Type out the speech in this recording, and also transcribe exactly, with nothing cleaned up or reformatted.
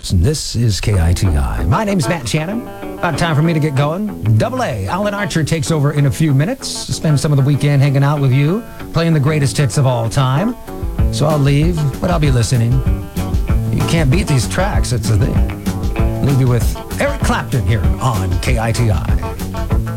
Studios, and this is K I T I. My name's Matt Shannon. About time for me to get going. Double A, Alan Archer takes over in a few minutes to spend some of the weekend hanging out with you, playing the greatest hits of all time. So I'll leave, but I'll be listening. You can't beat these tracks, that's the thing. Leave you with Eric Clapton here on K I T I.